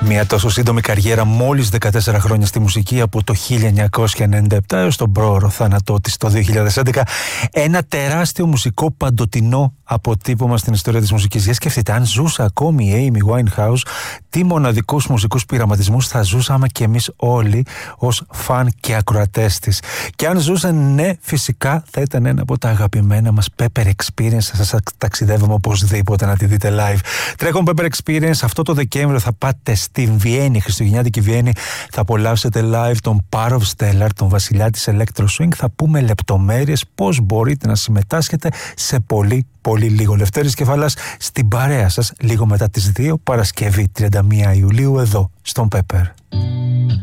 Μια τόσο σύντομη καριέρα, μόλις 14 χρόνια στη μουσική, από το 1997 έως τον πρόωρο θάνατό της το 2011. Ένα τεράστιο μουσικό παντοτινό αποτύπωμα στην ιστορία της μουσικής. Για σκεφτείτε, αν ζούσε ακόμη η Amy Winehouse, τι μοναδικούς μουσικούς πειραματισμούς θα ζούσαμε κι εμείς όλοι ως φαν και ακροατές της. Και αν ζούσε, ναι, φυσικά θα ήταν ένα από τα αγαπημένα μας Pepper Experience. Θα σας ταξιδεύουμε οπωσδήποτε να τη δείτε live. Τρέχον Pepper Experience αυτό το Δεκέμβριο, θα πάτε στην Βιέννη, χριστουγεννιάτικη Βιέννη, θα απολαύσετε live τον Power of Stellar, τον βασιλιά της Electro Swing. Θα πούμε λεπτομέρειες πώς μπορείτε να συμμετάσχετε σε πολύ λίγο. Λευτέρης Κεφαλάς στην παρέα σας λίγο μετά τις 2, Παρασκευή 31 Ιουλίου, εδώ στον Pepper.